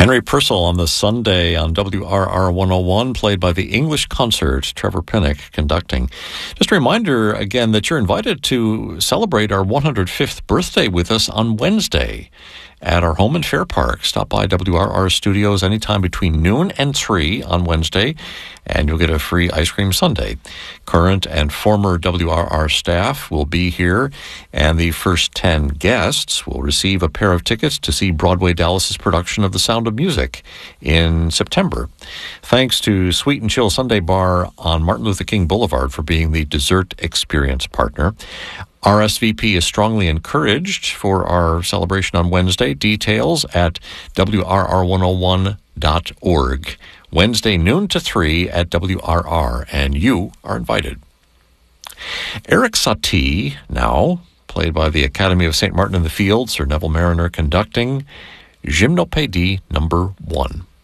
Henry Purcell on the Sunday on WRR 101, played by the English Concert, Trevor Pinnock conducting. Just a reminder again that you're invited to celebrate our 105th birthday with us on Wednesday at our home in Fair Park. Stop by WRR Studios anytime between noon and 3 on Wednesday, and you'll get a free ice cream sundae. Current and former WRR staff will be here, and the first 10 guests will receive a pair of tickets to see Broadway Dallas's production of The Sound of Music in September. Thanks to Sweet and Chill Sunday Bar on Martin Luther King Boulevard for being the dessert experience partner. RSVP is strongly encouraged for our celebration on Wednesday. Details at WRR101.org. Wednesday, noon to 3 at WRR, and you are invited. Eric Satie, now, played by the Academy of St. Martin in the Fields, Sir Neville Mariner conducting, Gymnopédie number 1.